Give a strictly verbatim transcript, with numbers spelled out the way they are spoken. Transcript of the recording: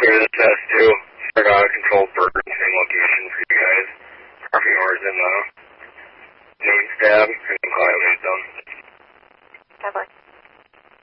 the test too. Start out of control bird, same location for you guys. Parking hours in the noon stab, and call you when it's done. Bye-bye.